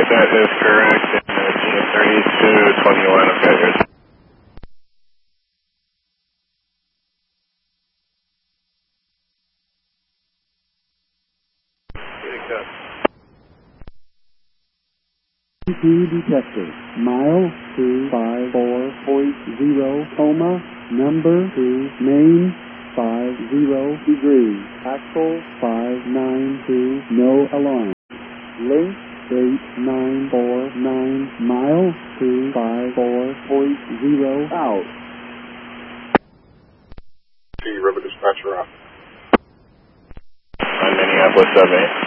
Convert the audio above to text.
that is correct. GM3221, I've got yours. Detector, mile 254.0, coma, number 2, main 50 degrees, axle 592, no alarm, length 8949, mile 254.0, out. River Dispatcher off. On Minneapolis 78.